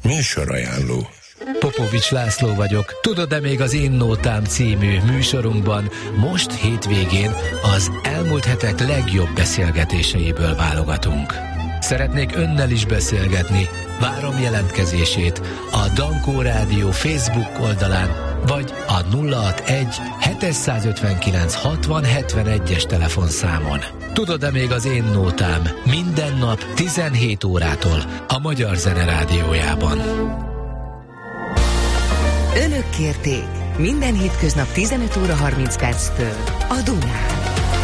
Műsorajánló. Popovics László vagyok. Tudod-e még az Én Nótám című műsorunkban most hétvégén az elmúlt hetek legjobb beszélgetéseiből válogatunk. Szeretnék önnel is beszélgetni. Várom jelentkezését a Dankó Rádió Facebook oldalán, vagy a 061 759 60 71-es telefonszámon. Tudod-e még az Én Nótám minden nap 17 órától a Magyar Zene Rádiójában. Önök kérték minden hétköznap 15 óra 30 perctől a Dunán.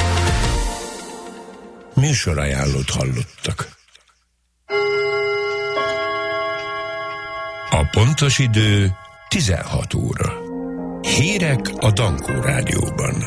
Műsorajánlót hallottak. A pontos idő 16 óra. Hírek a Dankó Rádióban.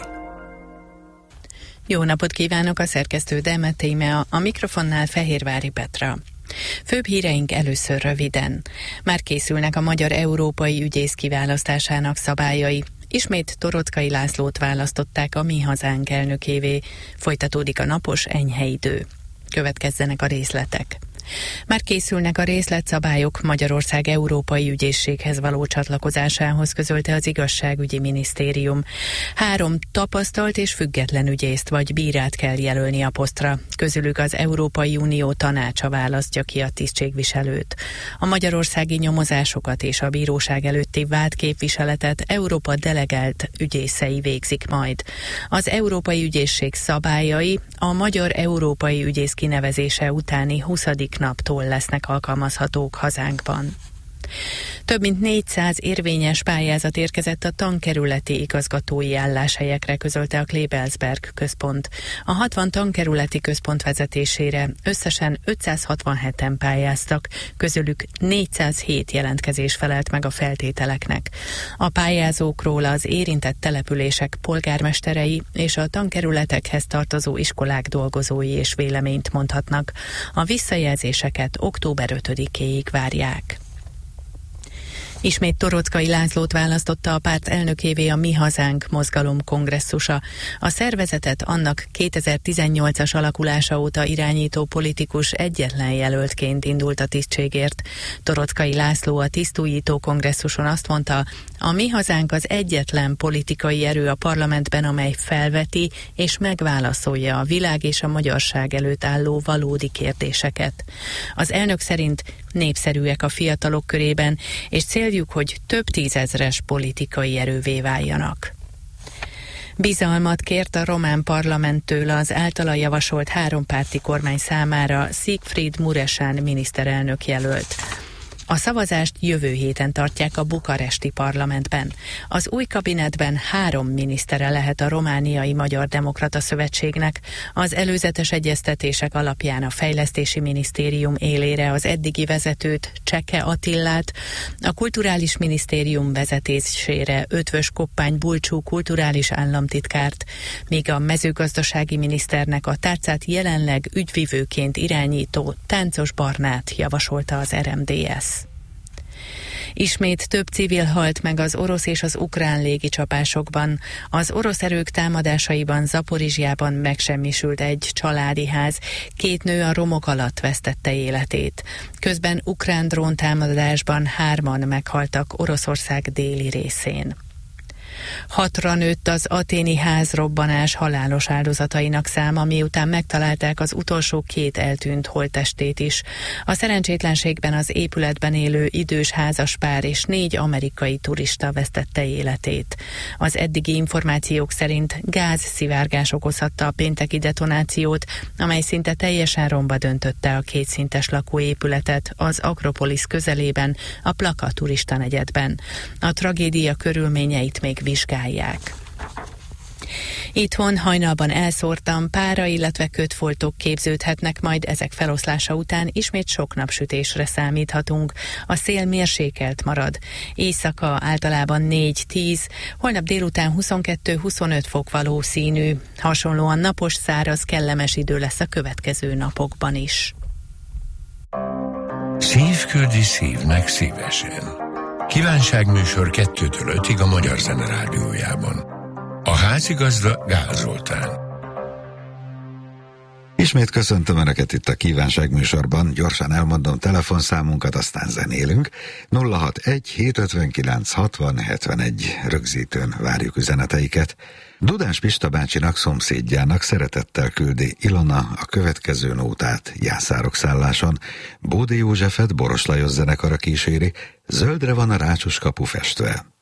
Jó napot kívánok, a szerkesztő Demet Íme, a mikrofonnál Fehérvári Petra. Főbb híreink először röviden. Már készülnek a magyar európai ügyész kiválasztásának szabályai. Ismét Toroczkai Lászlót választották a Mi Hazánk elnökévé. Folytatódik a napos, enyhe idő. Következzenek a részletek. Már készülnek a részletszabályok Magyarország Európai Ügyészséghez való csatlakozásához, közölte az Igazságügyi Minisztérium. 3 tapasztalt és független ügyészt vagy bírát kell jelölni a posztra. Közülük az Európai Unió tanácsa választja ki a tisztségviselőt. A magyarországi nyomozásokat és a bíróság előtti vádképviseletet Európa delegált ügyészei végzik majd. Az Európai Ügyészség szabályai a magyar európai ügyész kinevezése utáni 20. naptól lesznek alkalmazhatók hazánkban. Több mint 400 érvényes pályázat érkezett a tankerületi igazgatói álláshelyekre, közölte a Kleebelsberg központ. A 60 tankerületi központ vezetésére összesen 567-en pályáztak, közülük 407 jelentkezés felelt meg a feltételeknek. A pályázókról az érintett települések polgármesterei és a tankerületekhez tartozó iskolák dolgozói és véleményt mondhatnak. A visszajelzéseket október 5-éig várják. Ismét Toroczkai Lászlót választotta a párt elnökévé a Mi Hazánk mozgalom kongresszusa. A szervezetet annak 2018-as alakulása óta irányító politikus egyetlen jelöltként indult a tisztségért. Toroczkai László a tisztújító kongresszuson azt mondta, a Mi Hazánk az egyetlen politikai erő a parlamentben, amely felveti és megválaszolja a világ és a magyarság előtt álló valódi kérdéseket. Az elnök szerint népszerűek a fiatalok körében, és céljuk, hogy több tízezres politikai erővé váljanak. Bizalmat kért a román parlamenttől az általa javasolt 3 párti kormány számára Siegfried Muresan miniszterelnök jelölt. A szavazást jövő héten tartják a bukaresti parlamentben. Az új kabinetben 3 minisztere lehet a Romániai Magyar Demokrata Szövetségnek. Az előzetes egyeztetések alapján a Fejlesztési Minisztérium élére az eddigi vezetőt, Cseke Attillát, a Kulturális Minisztérium vezetésére Ötvös Koppány Bulcsú kulturális államtitkárt, míg a mezőgazdasági miniszternek a tárcát jelenleg ügyvivőként irányító Táncos Barnát javasolta az RMDSZ. Ismét több civil halt meg az orosz és az ukrán légicsapásokban. Az orosz erők támadásaiban Zaporizsjában megsemmisült egy családi ház, 2 nő a romok alatt vesztette életét. Közben ukrán dróntámadásban 3-an meghaltak Oroszország déli részén. 6-ra nőtt az athéni házrobbanás halálos áldozatainak száma, miután megtalálták az utolsó 2 eltűnt holttestét is. A szerencsétlenségben az épületben élő idős házaspár és 4 amerikai turista vesztette életét. Az eddigi információk szerint gázszivárgás okozhatta a pénteki detonációt, amely szinte teljesen romba döntötte a 2 szintes lakóépületet az Akropolisz közelében, a Plaka turista negyedben. A tragédia körülményeit még vizsgálják. Itthon hajnalban elszórtan pára, illetve kötfoltok képződhetnek, majd ezek feloszlása után ismét sok napsütésre számíthatunk. A szél mérsékelt marad. Éjszaka általában 4-10, holnap délután 22-25 fok valószínű. Hasonlóan napos, száraz, kellemes idő lesz a következő napokban is. Szívküldi szívnek szívesen. Kívánságműsor 2-től 5-ig a Magyar Zene Rádiójában. A házigazda Gál Zoltán. Ismét köszöntöm Önöket itt a Kívánság műsorban. Gyorsan elmondom telefonszámunkat, aztán zenélünk. 061-759-60-71. Rögzítőn várjuk üzeneteiket. Dudás Pista bácsinak, szomszédjának szeretettel küldi Ilona a következő nótát Jászárok szálláson. Bódi Józsefet Boros Lajos zenekara kíséri, zöldre van a rácsos kapu festve.